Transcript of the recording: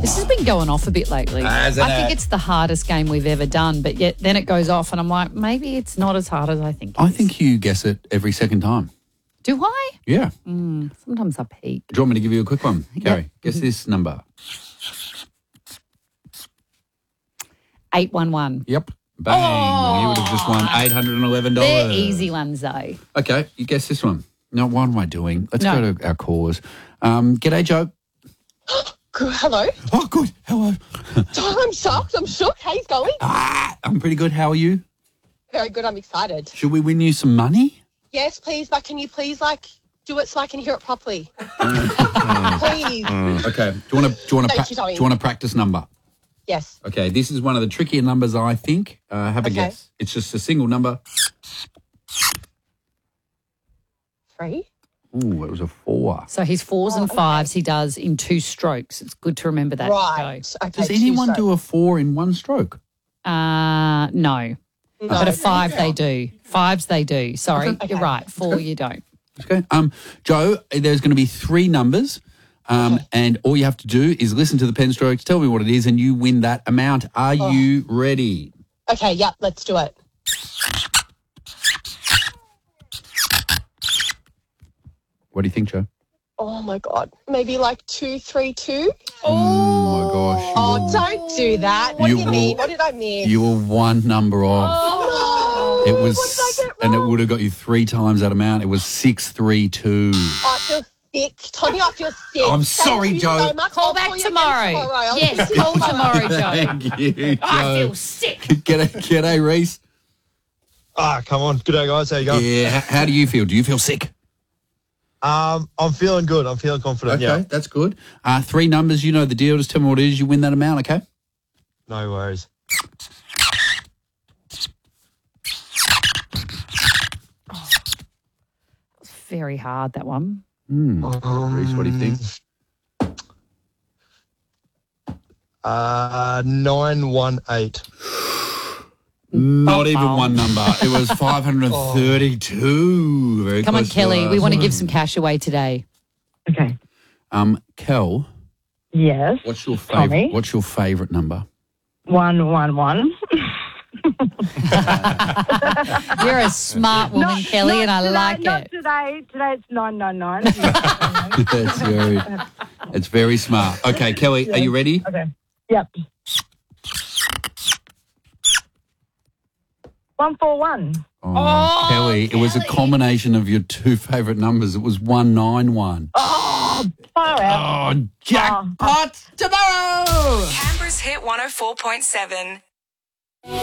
This has been going off a bit lately. Hasn't I think it? it's the hardest game we've ever done, but yet then it goes off and I'm like, maybe it's not as hard as I think it I is. think you guess it every second time. Do I? Yeah. Sometimes I peak. Do you want me to give you a quick one? Carrie, guess this number. 811. Yep. Bang. You would have just won $811. They're easy ones though. Okay, you guess this one. Now, what am I doing? Let's No. go to our callers. G'day, Joe. Hello. Oh, good. Hello. I'm shocked. I'm shook. How you going? I'm pretty good. How are you? Very good. I'm excited. Should we win you some money? Yes, please. But can you please, do it so I can hear it properly? Please. Okay. Do you want Thank you, Tommy. to practice number? Yes. Okay. This is one of the trickier numbers, I think. Have a Okay. guess. It's just a single number. 3. Ooh, it was a 4. So his 4s and 5s he does in 2 strokes. It's good to remember that. Right. Okay. Does anyone do a 4 in one stroke? Joe. No. But a 5 they do. 5s they do. Sorry, you're right. 4 you don't. Okay. Joe, there's going to be 3 numbers. And all you have to do is listen to the pen strokes, tell me what it is, and you win that amount. Are you ready? Okay. Yep. Let's do it. What do you think, Joe? Oh my God. Maybe 2, 3, 2. Oh my gosh. Oh, don't do that. What do you mean? What did I miss? You were 1 number off. Oh, It was, what did I get and it wrong? would have got you 3 times that amount. It was 632. I feel sick. Tony, I feel sick. I'm sorry, Thank you Joe. so much. Call I'll back call you again tomorrow. I'll Yes, see you call tomorrow, Joe. Thank you, Joe. I feel sick. G'day, Reese. Come on. Good day, guys. How you going? Yeah, how do you feel? Do you feel sick? I'm feeling good. I'm feeling confident. Okay, Yeah. that's good. 3 numbers, you know the deal. Just tell me what it is. You win that amount, okay? No worries. It's very hard, that one. Reese, what do you think? 918. Not even 1 number. It was 532. Very Come on, close to Kelly. us. We want to give some cash away today. Okay. Kel, Yes. what's your Tommy? favorite? What's your favorite number? 111. You're a smart woman, Kelly, and I like Not it. today. Today it's 999. It's very smart. Okay, Kelly, are you ready? Okay. Yep. 141. Oh, Kelly, it was a combination of your 2 favourite numbers. It was 191. Far out. Oh, jackpot tomorrow! Canberra's Hit 104.7.